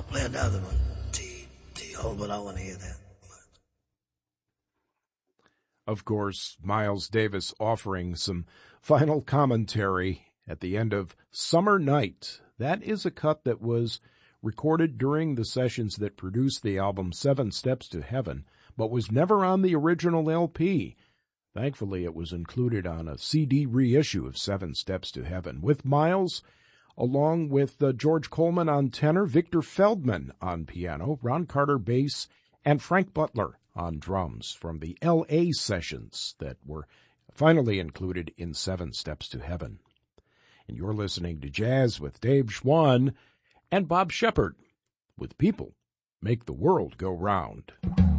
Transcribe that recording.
play another one. Hold, but I want to hear that. Of course, Miles Davis offering some final commentary at the end of Summer Night. That is a cut that was recorded during the sessions that produced the album 7 Steps to Heaven, but was never on the original LP. Thankfully, it was included on a CD reissue of 7 Steps to Heaven, with Miles, along with George Coleman on tenor, Victor Feldman on piano, Ron Carter bass, and Frank Butler on drums from the L.A. sessions that were finally included in 7 Steps to Heaven. And you're listening to Jazz with Dave Schwann and Bob Shepard with People Make the World Go Round.